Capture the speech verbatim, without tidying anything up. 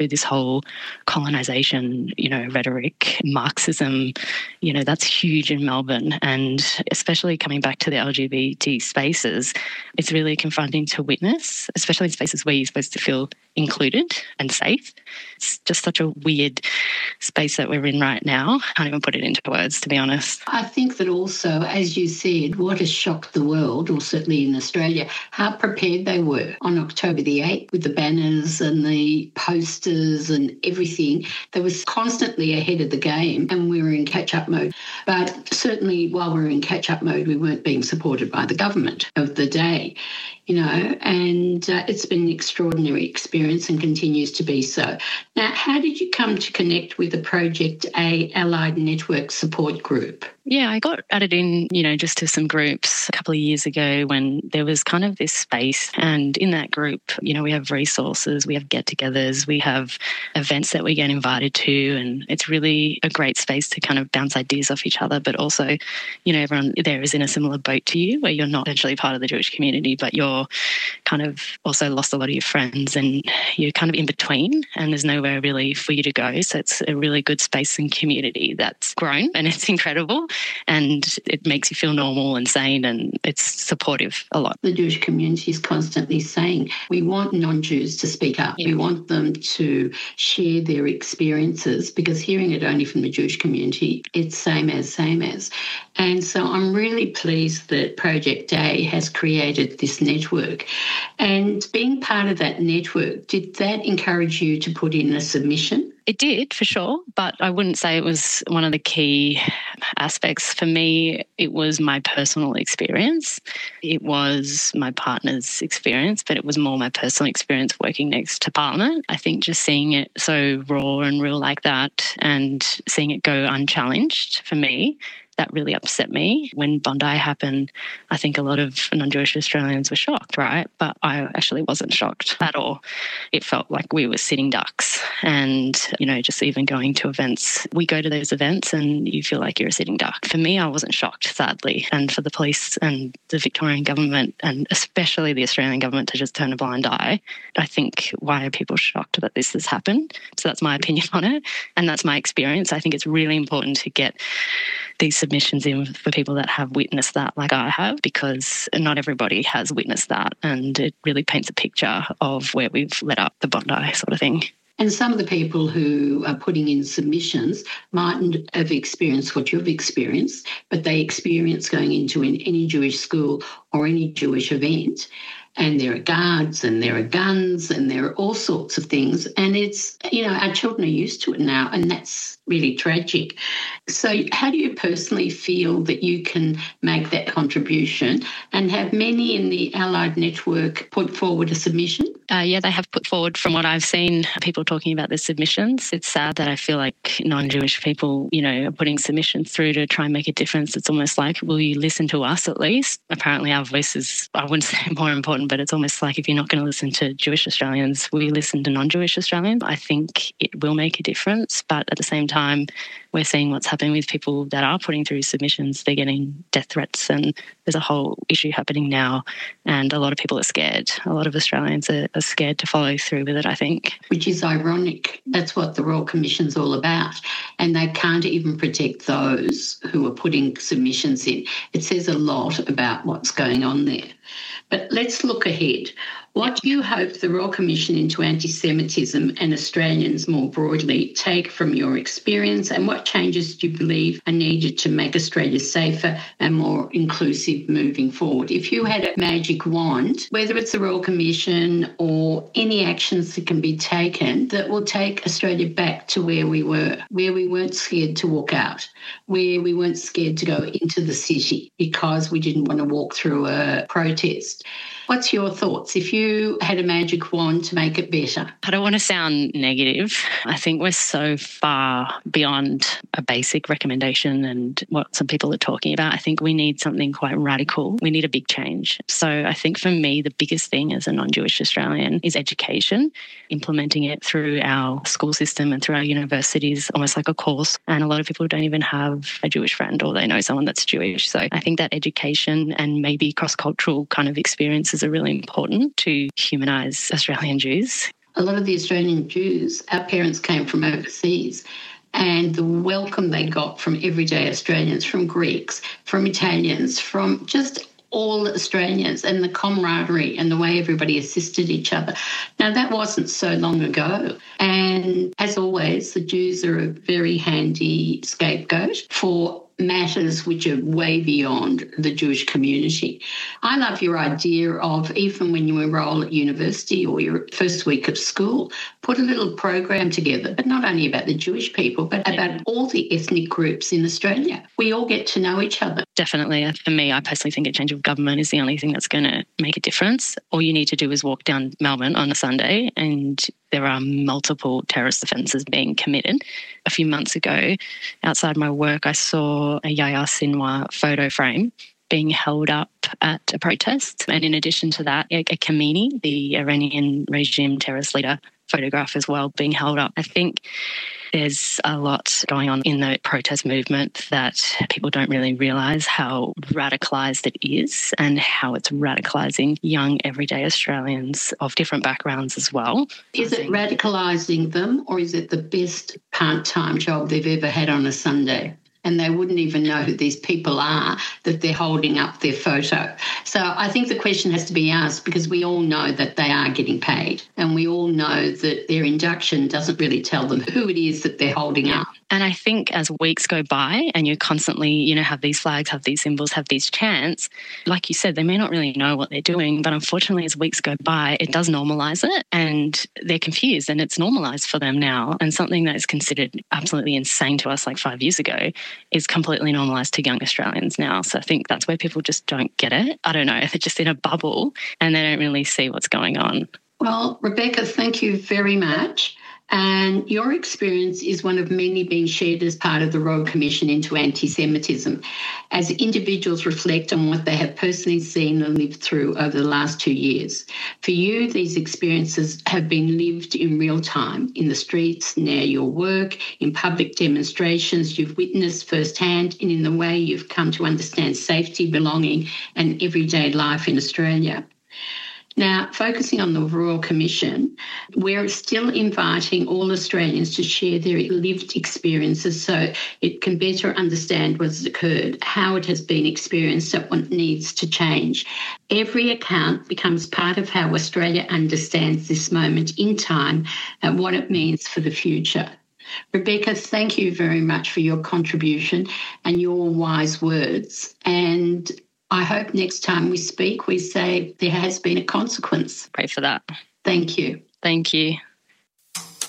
This whole colonisation, you know, rhetoric, Marxism, you know, that's huge in Melbourne. And especially coming back to the L G B T spaces, it's really confronting to witness, especially in spaces where you're supposed to feel included and safe. It's just such a weird space that we're in right now. I can't even put it into words, to be honest. I think that also, as you said, what has shocked the world, or certainly in Australia, how prepared they were on October the eighth with the banners and the posters and everything. They was constantly ahead of the game and we were in catch-up mode. But certainly while we were in catch-up mode, we weren't being supported by the government of the day, you know, and uh, it's been an extraordinary experience and continues to be so. Now, how did you come to connect with the Project A Allied Network support group? Yeah, I got added in, you know, just to some groups a couple of years ago when there was kind of this space. And in that group, you know, we have resources, we have get-togethers, we have events that we get invited to. And it's really a great space to kind of bounce ideas off each other. But also, you know, everyone there is in a similar boat to you where you're not actually part of the Jewish community, but you're kind of also lost a lot of your friends and you're kind of in between and there's nowhere really for you to go. So it's a really good space and community that's grown and it's incredible. And it makes you feel normal and sane and it's supportive a lot. The Jewish community is constantly saying we want non-Jews to speak up. Yeah. We want them to share their experiences because hearing it only from the Jewish community, it's same as, same as. And so I'm really pleased that Project A has created this network. And being part of that network, did that encourage you to put in a submission? It did, for sure, but I wouldn't say it was one of the key aspects. For me, it was my personal experience. It was my partner's experience, but it was more my personal experience working next to Parliament. I think just seeing it so raw and real like that and seeing it go unchallenged for me, that really upset me. When Bondi happened, I think a lot of non-Jewish Australians were shocked, right? But I actually wasn't shocked at all. It felt like we were sitting ducks. And, you know, just even going to events, we go to those events and you feel like you're a sitting duck. For me, I wasn't shocked, sadly. And for the police and the Victorian government, and especially the Australian government, to just turn a blind eye, I think, why are people shocked that this has happened? So that's my opinion on it. And that's my experience. I think it's really important to get these submissions in for people that have witnessed that like I have, because not everybody has witnessed that, and it really paints a picture of where we've led up the Bondi sort of thing. And some of the people who are putting in submissions mightn't have experienced what you've experienced, but they experience going into an, any Jewish school or any Jewish event, and there are guards and there are guns and there are all sorts of things. And it's, you know, our children are used to it now, and that's really tragic. So how do you personally feel that you can make that contribution, and have many in the Allied Network put forward a submission? Uh, yeah, they have put forward, from what I've seen, people talking about the submissions. It's sad that I feel like non-Jewish people, you know, are putting submissions through to try and make a difference. It's almost like, will you listen to us at least? Apparently our voice is, I wouldn't say more important, but it's almost like if you're not going to listen to Jewish Australians, will you listen to non-Jewish Australians? I think it will make a difference, but at the same time, we're seeing what's happening with people that are putting through submissions. They're getting death threats and there's a whole issue happening now, and a lot of people are scared. A lot of Australians are, are scared to follow through with it, I think. Which is ironic. That's what the Royal Commission's all about. And they can't even protect those who are putting submissions in. It says a lot about what's going on there. But let's look ahead. What do you hope the Royal Commission into Anti-Semitism and Australians more broadly take from your experience, and what changes do you believe are needed to make Australia safer and more inclusive moving forward? If you had a magic wand, whether it's the Royal Commission or any actions that can be taken that will take Australia back to where we were, where we weren't scared to walk out, where we weren't scared to go into the city because we didn't want to walk through a protest. What's your thoughts if you had a magic wand to make it better? I don't want to sound negative. I think we're so far beyond a basic recommendation and what some people are talking about. I think we need something quite radical. We need a big change. So I think for me, the biggest thing as a non-Jewish Australian is education, implementing it through our school system and through our universities, almost like a course. And a lot of people don't even have a Jewish friend, or they know someone that's Jewish. So I think that education and maybe cross-cultural kind of experiences are really important to humanise Australian Jews. A lot of the Australian Jews, our parents came from overseas, and the welcome they got from everyday Australians, from Greeks, from Italians, from just all Australians, and the camaraderie and the way everybody assisted each other. Now, that wasn't so long ago. And as always, the Jews are a very handy scapegoat for matters which are way beyond the Jewish community. I love your idea of, even when you enrol at university or your first week of school, put a little program together, but not only about the Jewish people, but about all the ethnic groups in Australia. We all get to know each other. Definitely. For me, I personally think a change of government is the only thing that's going to make a difference. All you need to do is walk down Melbourne on a Sunday and there are multiple terrorist offences being committed. A few months ago, outside my work, I saw a Yahya Sinwar photo frame being held up at a protest. And in addition to that, a Khamenei, the Iranian regime terrorist leader, photograph as well being held up. I think there's a lot going on in the protest movement that people don't really realise how radicalised it is and how it's radicalising young everyday Australians of different backgrounds as well. Is it radicalising them, or is it the best part-time job they've ever had on a Sunday? And they wouldn't even know who these people are that they're holding up their photo. So I think the question has to be asked, because we all know that they are getting paid, and we all know that their induction doesn't really tell them who it is that they're holding up. And I think as weeks go by and you constantly, you know, have these flags, have these symbols, have these chants, like you said, they may not really know what they're doing, but unfortunately as weeks go by, it does normalise it and they're confused and it's normalised for them now. And something that is considered absolutely insane to us like five years ago is completely normalised to young Australians now. So I think that's where people just don't get it. I don't know, they're just in a bubble and they don't really see what's going on. Well, Rebecca, thank you very much. And your experience is one of many being shared as part of the Royal Commission into Anti-Semitism, as individuals reflect on what they have personally seen and lived through over the last two years. For you, these experiences have been lived in real time, in the streets, near your work, in public demonstrations you've witnessed firsthand, and in the way you've come to understand safety, belonging, and everyday life in Australia. Now, focusing on the Royal Commission, we're still inviting all Australians to share their lived experiences so it can better understand what has occurred, how it has been experienced, and what needs to change. Every account becomes part of how Australia understands this moment in time and what it means for the future. Rebecca, thank you very much for your contribution and your wise words. And I hope next time we speak, we say there has been a consequence. Pray for that. Thank you. Thank you.